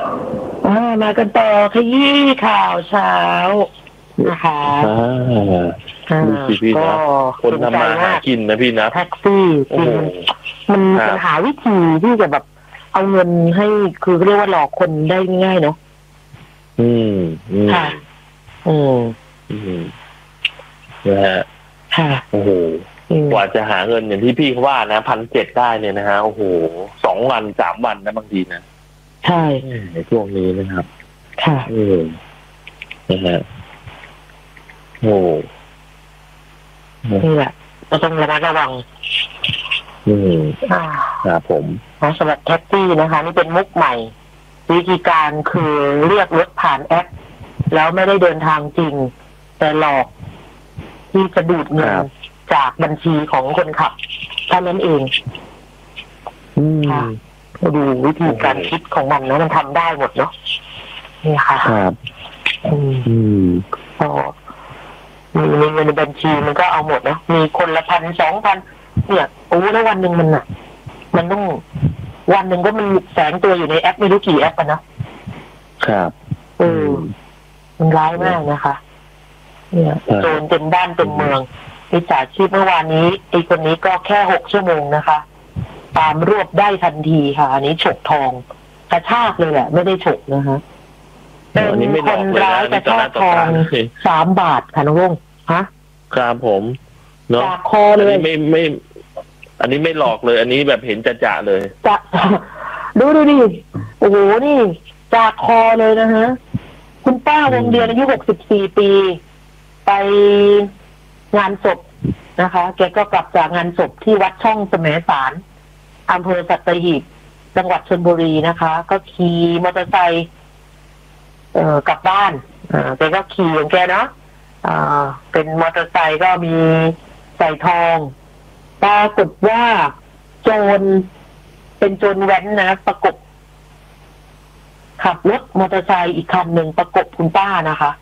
มากันต่อขยี้ข่าวเช้านะคะดูสิพี่นะคนทำมาหากินนะพี่นะแท็กซี่จริงมันหาวิธีที่จะแบบเอาเงินให้คือเรียกว่าหลอกคนได้ง่ายเนาะค่ะนะฮะโอ้โหกว่าจะหาเงินอย่างที่พี่เขาว่านะ1,700ได้เนี่ยนะฮะโอ้โห2 วัน3 วันนะบางทีนะใช่ในช่วงนี้นะครับค่ะนะฮะโอ้นี่แหละเราต้องระมัดระวังครับผมสำหรับแท็กซี่นะคะนี่เป็นมุกใหม่วิธีการคือเรียกรถผ่านแอปแล้วไม่ได้เดินทางจริงแต่หลอกที่จะดูดเงินจากบัญชีของคนขับเท่านั้นเองค่ะดูวิธีการคิดของมันนะมันทำได้หมดเนาะนี่ค่ะครับพอมีเงินในบัญชีมันก็เอาหมดนะมีคนละ1,000 2,000เนี่ยโอ้แล้ววันหนึ่งมันต้องวันหนึ่งก็มันแฝงตัวอยู่ในแอปไม่รู้กี่แอปอ่ะนะครับมันร้ายมากนะคะเนี่ยโจรเต็มบ้านเต็มเมืองมิจฉาชีพเมื่อวานนี้ไอ้คนนี้ก็แค่6 ชั่วโมงนะคะตามรวบได้ทันทีค่ะอันนี้ฉกทองกระชากเลยแหละไม่ได้ฉกนะคะเป็นคนร้ายกระชากทอง3 บาทค่ะน้องลุงฮะครับผมเนาะจากคอเลยไม่อันนี้ไม่หลอกเลยอันนี้แบบเห็นจะเลยจะดูดิโอ้โหนี่จากคอเลยนะฮะคุณป้าวงเดือนอายุ64 ปีไปงานศพนะคะแกก็กลับจากงานศพที่วัดช่องแสมสารอำเภอสัตหีบจังหวัดชลบุรีนะคะก็ขี่มอเตอร์ไซค์กลับบ้านแกก็ขี่ของแกเนาะเป็นมอเตอร์ไซค์ก็มีใส่ทองปรากฏว่าโจรเป็นโจรแว้นนะประกบขับรถมอเตอร์ไซค์อีกคันหนึ่งประกบคุณป้านะคะ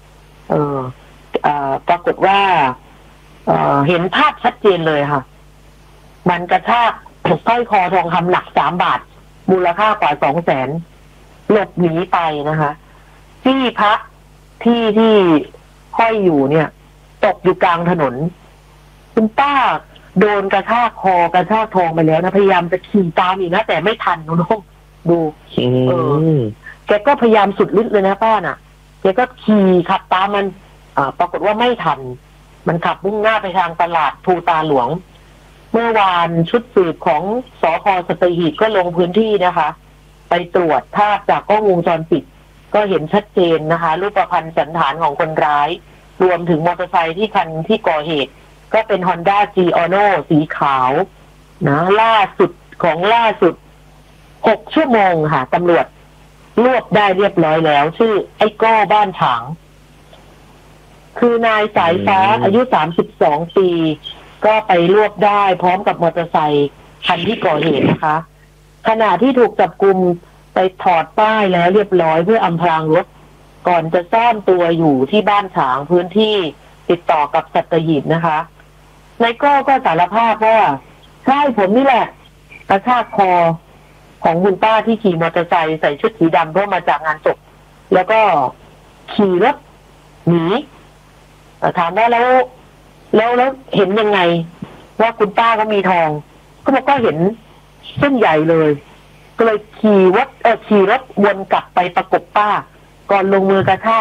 ปรากฏว่าเห็นภาพชัดเจนเลยค่ะมันกระชากสร้อยคอทองคำหนัก3 บาทมูลค่ากว่า200,000หลบหนีไปนะคะที่พระที่ห้อยอยู่เนี่ยตกอยู่กลางถนนคุณป้าโดนกระชากคอกระชากทองไปแล้วนะพยายามจะขี่ตามอีกนะแต่ไม่ทันน้องดูแกก็พยายามสุดฤทธิ์เลยนะป้าน่ะแกก็ขี่ขับตามมันปรากฏว่าไม่ทันมันขับมุ่งหน้าไปทางตลาดภูตาหลวงเมื่อวานชุดสืบของสภ.สัตหีบก็ลงพื้นที่นะคะไปตรวจภาพจากกล้องวงจรปิดก็เห็นชัดเจนนะคะรูปพรรณสันฐานของคนร้ายรวมถึงมอเตอร์ไซค์ที่ก่อเหตุก็เป็น Honda Giorno สีขาวนะล่าสุด6 ชั่วโมงค่ะตำรวจรวบได้เรียบร้อยแล้วชื่อไอ้ก้อบ้านฉางคือนายสายฟ้าอายุ32 ปีก็ไปรวบได้พร้อมกับมอเตอร์ไซค์คันที่ก่อเหตุนะคะขณะที่ถูกจับกุมไปถอดป้ายแล้วเรียบร้อยเพื่ออำพรางรถก่อนจะซ่อนตัวอยู่ที่บ้านฉางพื้นที่ติดต่อกับสัตหีบนะคะนายก็สารภาพว่าใช่ผมนี่แหละกระชากคอของคุณป้าที่ขี่มอเตอร์ไซค์ใส่ชุดสีดำเพื่อมาจากงานศพแล้วก็ขี่รถหนีถามว่าแล้วเห็นยังไงว่าคุณป้าก็มีทองก็บอกก็เห็นเส้นใหญ่เลยก็เลยขี่รถวนกลับไปประกบป้าก่อนลงมือกระชาก